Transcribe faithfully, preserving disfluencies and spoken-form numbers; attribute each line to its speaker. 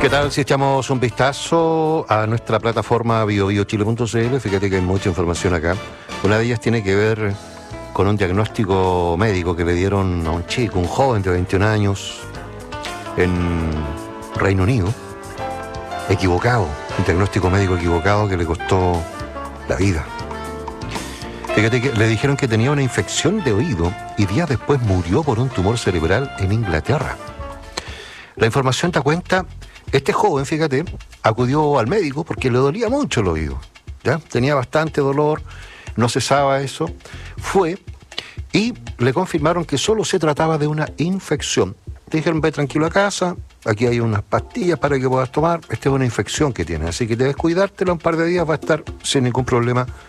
Speaker 1: ¿Qué tal si echamos un vistazo a nuestra plataforma bio bio chile punto c l? Fíjate que hay mucha información acá. Una de ellas tiene que ver con un diagnóstico médico que le dieron a un chico, un joven de veintiún años, en Reino Unido. Equivocado, un diagnóstico médico equivocado que le costó la vida. Fíjate que le dijeron que tenía una infección de oído y días después murió por un tumor cerebral en Inglaterra. La información da cuenta, este joven, fíjate, acudió al médico porque le dolía mucho el oído, ¿ya? Tenía bastante dolor, no cesaba eso, fue y le confirmaron que solo se trataba de una infección. Te dijeron, ve tranquilo a casa, aquí hay unas pastillas para que puedas tomar, esta es una infección que tienes, así que debes cuidártela un par de días, va a estar sin ningún problema